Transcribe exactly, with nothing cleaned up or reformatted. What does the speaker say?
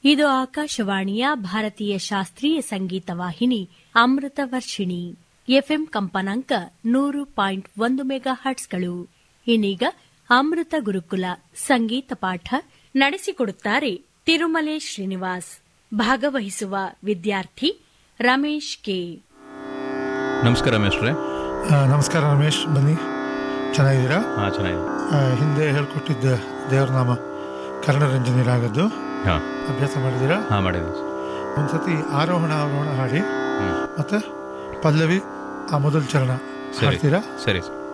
ಇದು ಆಕಾಶವಾಣಿಯ ಭಾರತೀಯ ಶಾಸ್ತ್ರೀಯ ಸಂಗೀತ ವಾಹಿನಿ ಅಮೃತ ವರ್ಷಿಣಿ ಎಫ್ಎಂ ಕಂಪನಾಂಕ ನೂರು ಪಾಯಿಂಟ್ ಒಂದು ಮೆಗಾ ಹರ್ಟ್ಸ್ಗಳು. ಇನ್ನೀಗ ಅಮೃತ ಗುರುಕುಲ ಸಂಗೀತ ಪಾಠ ನಡೆಸಿಕೊಡುತ್ತಾರೆ ತಿರುಮಲೆ ಶ್ರೀನಿವಾಸ್. ಭಾಗವಹಿಸುವ ವಿದ್ಯಾರ್ಥಿ ರಮೇಶ್ ಕೆ. ನಮಸ್ಕಾರ ರಮೇಶ್ ರೇ. ನಮಸ್ಕಾರ ರಮೇಶ್, ಬನ್ನಿ. ಚೆನ್ನಾಗಿದ್ದೀರಾ? ಹಾಂ, ಚೆನ್ನಾಗಿದೆ. ಹಿಂದೆ ಹೇಳ್ಕೊಟ್ಟಿದ್ದ ದೇವರ ನಾಮ ಕರ್ಣರಂಜನಿ ರಾಗದ್ದು ಅಭ್ಯಾಸ ಮಾಡಿದ್ದೀರಾ? ಹಾಂ, ಮಾಡಿದ್ದೀನಿ. ಒಂದ್ಸತಿ ಆರೋಹಣ ಅವರೋಹಣ ಹಾಡಿ ಮತ್ತೆ ಪಲ್ಲವಿ ಆ ಮೊದಲ ಚರಣ ಹಾಡ್ತೀರಾ? ಸರಿ ಸರ್.